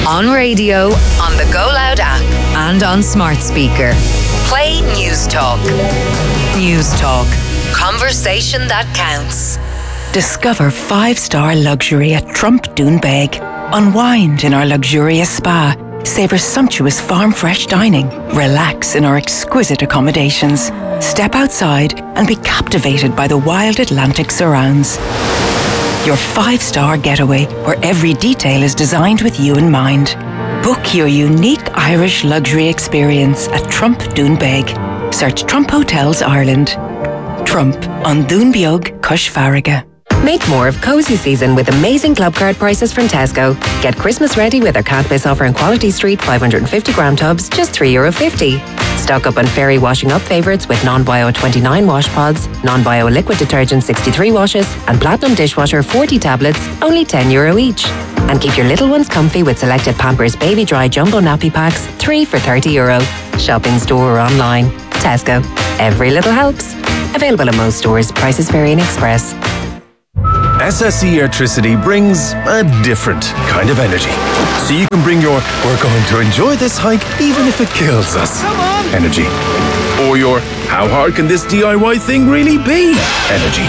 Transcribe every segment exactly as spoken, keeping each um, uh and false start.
On radio, on the Go Loud app, and on smart speaker. Play News Talk. News Talk. Conversation that counts. Discover five-star luxury at Trump Doonbeg. Unwind in our luxurious spa. Savour sumptuous farm-fresh dining. Relax in our exquisite accommodations. Step outside and be captivated by the wild Atlantic surrounds. Your five-star getaway where every detail is designed with you in mind. Book your unique Irish luxury experience at Trump Doonbeg. Search Trump Hotels Ireland. Trump on Doonbeog, Cush Farraga. Make more of cosy season with amazing club card prices from Tesco. Get Christmas ready with our Can't Miss offer in Quality Street five hundred fifty gram tubs, just three euro fifty. Stock up on Fairy washing up favourites with non-bio twenty-nine wash pods, non-bio liquid detergent sixty-three washes, and Platinum dishwasher forty tablets, only ten euro each. And keep your little ones comfy with selected Pampers Baby Dry Jumbo Nappy Packs, three for thirty euro. Shop in store or online. Tesco. Every little helps. Available at most stores. Prices vary in Express. S S E Airtricity brings a different kind of energy. So you can bring your "we're going to enjoy this hike even if it kills us" energy. Or your "how hard can this D I Y thing really be" energy.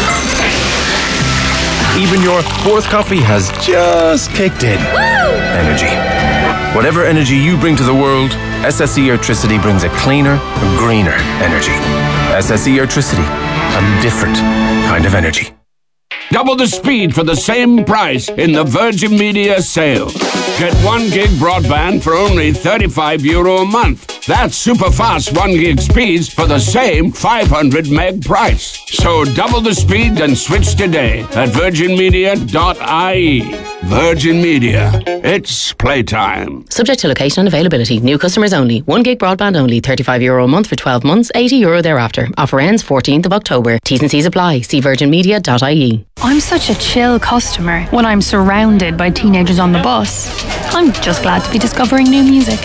Even your "fourth coffee has just kicked in" energy. Whatever energy you bring to the world, S S E Airtricity brings a cleaner, greener energy. S S E Airtricity, a different kind of energy. Double the speed for the same price in the Virgin Media sale. Get one gig broadband for only thirty-five euro a month. That's super fast one gig speeds for the same five hundred meg price. So double the speed and switch today at virgin media dot I E. Virgin Media. It's playtime. Subject to location and availability. New customers only. one gig broadband only. thirty-five euro a month for twelve months. eighty euro thereafter. Offer ends fourteenth of October. T's and C's apply. See virgin media dot I E. I'm such a chill customer when I'm surrounded by teenagers on the bus. I'm just glad to be discovering new music.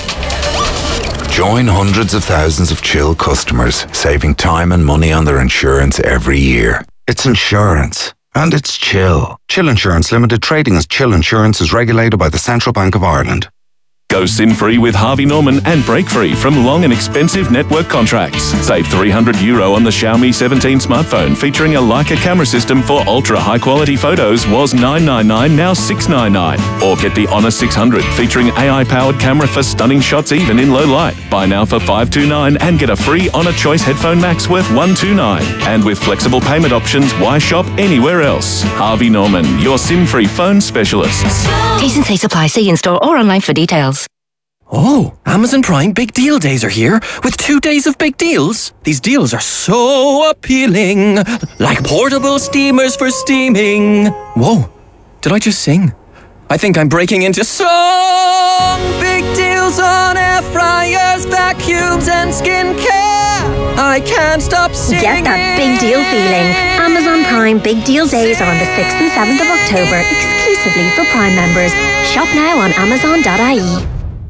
Join hundreds of thousands of chill customers, saving time and money on their insurance every year. It's insurance. And it's Chill. Chill Insurance Limited, trading as Chill Insurance, is regulated by the Central Bank of Ireland. Go sin-free with Harvey Norman and break-free from long and expensive network contracts. Save three hundred euro on the Xiaomi seventeen smartphone featuring a Leica camera system for ultra-high-quality photos was nine ninety-nine, now six ninety-nine. Or get the Honor six hundred featuring A I-powered camera for stunning shots even in low light. Buy now for five twenty-nine and get a free Honor Choice Headphone Max worth one twenty-nine. And with flexible payment options, why shop anywhere else? Harvey Norman, your SIM-free phone specialists. T's and C's apply. See in-store or online for details. Oh, Amazon Prime Big Deal Days are here with two days of big deals. These deals are so appealing, like portable steamers for steaming. Whoa, did I just sing? I think I'm breaking into song. Big deals on air fryers, vacuums and skincare. I can't stop singing. Get that big deal feeling. Amazon Prime Big Deal Days are on the sixth and seventh of October, exclusively for Prime members. Shop now on amazon dot I E.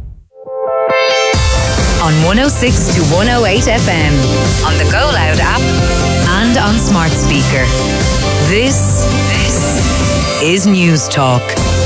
On one oh six to one oh eight F M, on the Go Loud app, and on smart speaker. This, this is News Talk.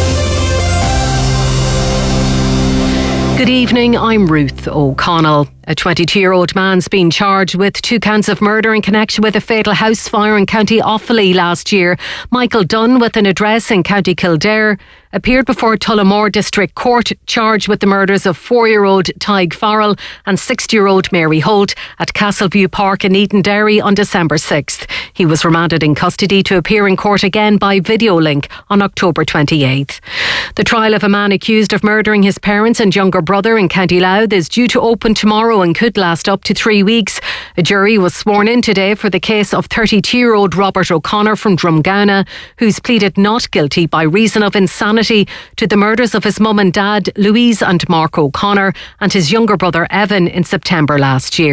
Good evening, I'm Ruth O'Connell. A twenty-two-year-old man's been charged with two counts of murder in connection with a fatal house fire in County Offaly last year. Michael Dunn, with an address in County Kildare, appeared before Tullamore District Court, charged with the murders of four-year-old Tig Farrell and sixty-year-old Mary Holt at Castleview Park in Eatonderry on December sixth. He was remanded in custody to appear in court again by video link on October twenty-eighth. The trial of a man accused of murdering his parents and younger brother in County Louth is due to open tomorrow and could last up to three weeks. A jury was sworn in today for the case of thirty-two-year-old Robert O'Connor from Drumgowna, who's pleaded not guilty by reason of insanity to the murders of his mum and dad, Louise and Mark O'Connor, and his younger brother, Evan, in September last year.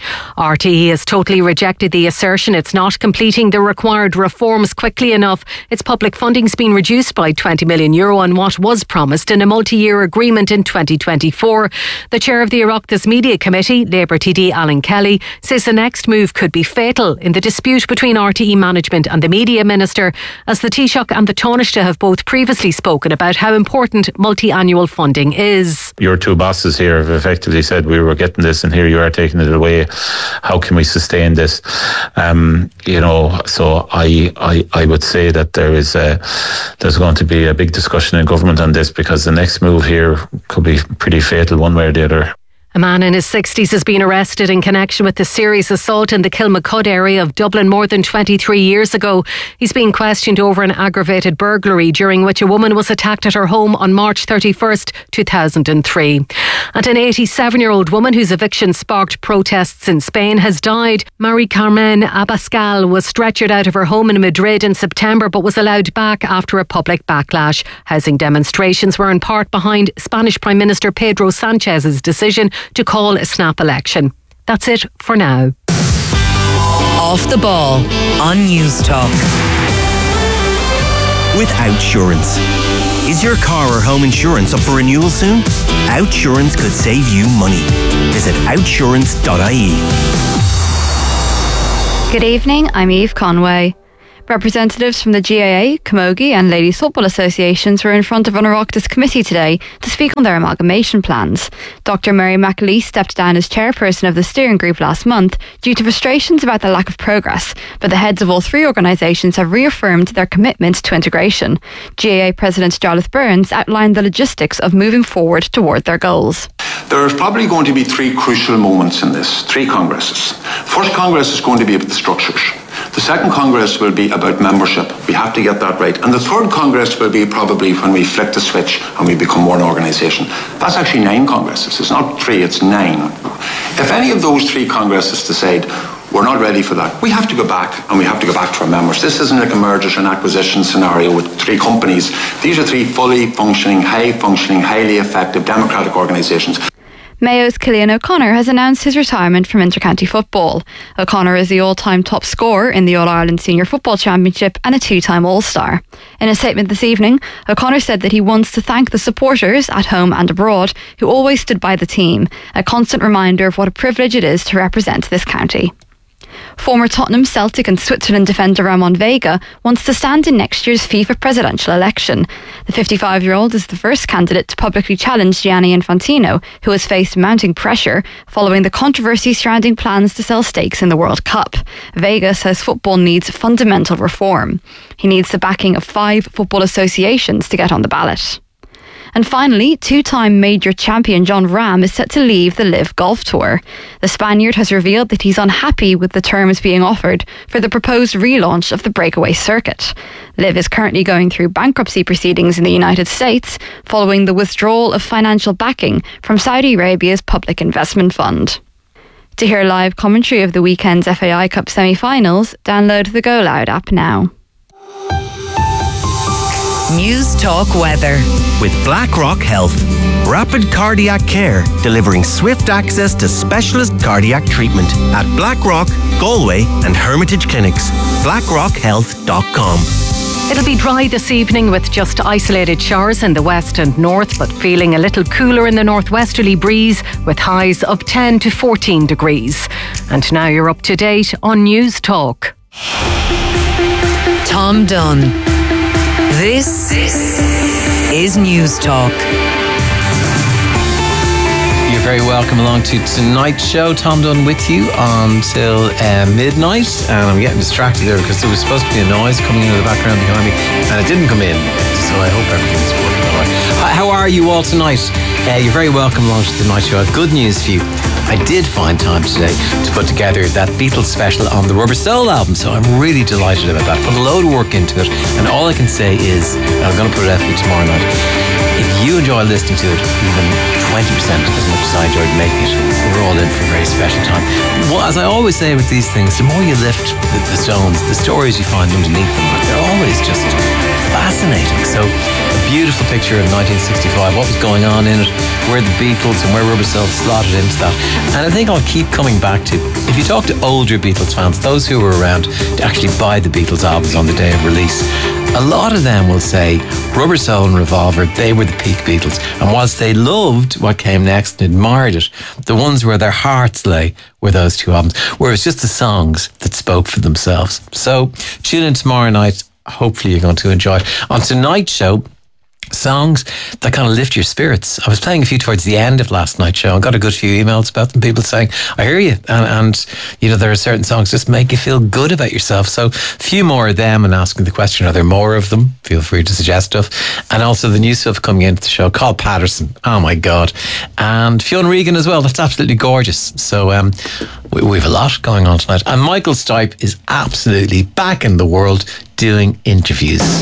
R T E has totally rejected the assertion it's not completing the required reforms quickly enough. Its public funding's been reduced by twenty million euro on what was promised in a multi-year agreement in twenty twenty-four. The chair of the Oireachtas Media Committee, Labour T D Alan Kelly, says the next move could be fatal in the dispute between R T E management and the media minister, as the Taoiseach and the Taoiseach have both previously spoken about how important multi-annual funding is. Your two bosses here have effectively said we were getting this and here you are taking it away. How can we sustain this? Um, you know, so I, I I would say that there is a, there's going to be a big discussion in government on this, because the next move here could be pretty fatal one way or the other. A man in his sixties has been arrested in connection with the serious assault in the Kilmacud area of Dublin more than twenty-three years ago. He's being questioned over an aggravated burglary during which a woman was attacked at her home on March thirty-first, two thousand three. And an eighty-seven-year-old woman whose eviction sparked protests in Spain has died. Mari Carmen Abascal was stretchered out of her home in Madrid in September but was allowed back after a public backlash. Housing demonstrations were in part behind Spanish Prime Minister Pedro Sanchez's decision to call a snap election. That's it for now. Off the Ball on News Talk. With Outsurance. Is your car or home insurance up for renewal soon? Outsurance could save you money. Visit outsurance dot I E. Good evening, I'm Eve Conway. Representatives from the G A A, Camogie and Ladies Football Associations were in front of an Oireachtas committee today to speak on their amalgamation plans. Doctor Mary McAlee stepped down as chairperson of the steering group last month due to frustrations about the lack of progress, but the heads of all three organisations have reaffirmed their commitment to integration. G A A President Jarlath Burns outlined the logistics of moving forward toward their goals. There is probably going to be three crucial moments in this, three congresses. First Congress is going to be about the structures. The second Congress will be about membership. We have to get that right. And the third Congress will be probably when we flick the switch and we become one organisation. That's actually nine Congresses. It's not three, it's nine. If any of those three Congresses decide we're not ready for that, we have to go back and we have to go back to our members. This isn't like a mergers and acquisition scenario with three companies. These are three fully functioning, high-functioning, highly effective democratic organisations. Mayo's Cillian O'Connor has announced his retirement from inter-county football. O'Connor is the all-time top scorer in the All-Ireland Senior Football Championship and a two-time All-Star. In a statement this evening, O'Connor said that he wants to thank the supporters at home and abroad who always stood by the team, a constant reminder of what a privilege it is to represent this county. Former Tottenham, Celtic and Switzerland defender Ramon Vega wants to stand in next year's FIFA presidential election. The fifty-five-year-old is the first candidate to publicly challenge Gianni Infantino, who has faced mounting pressure following the controversy surrounding plans to sell stakes in the World Cup. Vega says football needs fundamental reform. He needs the backing of five football associations to get on the ballot. And finally, two-time major champion Jon Rahm is set to leave the LIV Golf Tour. The Spaniard has revealed that he's unhappy with the terms being offered for the proposed relaunch of the breakaway circuit. LIV is currently going through bankruptcy proceedings in the United States following the withdrawal of financial backing from Saudi Arabia's Public Investment Fund. To hear live commentary of the weekend's F A I Cup semi-finals, download the Go Loud app now. News Talk Weather. With BlackRock Health. Rapid cardiac care, delivering swift access to specialist cardiac treatment at BlackRock, Galway and Hermitage Clinics. blackrock health dot com. It'll be dry this evening with just isolated showers in the west and north, but feeling a little cooler in the northwesterly breeze with highs of ten to fourteen degrees. And now you're up to date on News Talk. Tom Dunn. This is News Talk. You're very welcome along to tonight's show. Tom Dunn with you until uh, midnight. And I'm getting distracted there because there was supposed to be a noise coming into the background behind me and it didn't come in. So I hope everything's working all right. How are you all tonight? Uh, you're very welcome along to tonight's show. I have good news for you. I did find time today to put together that Beatles special on the Rubber Soul album, so I'm really delighted about that. Put a load of work into it, and all I can say is, and I'm going to put it out for you tomorrow night, if you enjoy listening to it even twenty percent as much as I enjoyed making it, we're all in for a very special time. Well, as I always say with these things, the more you lift the, the stones, the stories you find underneath them, they're always just fascinating. So a beautiful picture of nineteen sixty-five, what was going on in it, where the Beatles and where Rubber Soul slotted into that. And I think I'll keep coming back to, if you talk to older Beatles fans, those who were around to actually buy the Beatles albums on the day of release, a lot of them will say Rubber Soul and Revolver, they were the peak Beatles. And whilst they loved what came next and admired it, the ones where their hearts lay were those two albums, where it was just the songs that spoke for themselves. So tune in tomorrow night. Hopefully you're going to enjoy it. On tonight's show, songs that kind of lift your spirits. I was playing a few towards the end of last night's show and got a good few emails about them. People saying, I hear you. And, and you know, there are certain songs just make you feel good about yourself. So a few more of them, and asking the question, are there more of them? Feel free to suggest stuff. And also the new stuff coming into the show, Carl Patterson. Oh my God. And Fionn Regan as well. That's absolutely gorgeous. So um, we, we have a lot going on tonight. And Michael Stipe is absolutely back in the world doing interviews.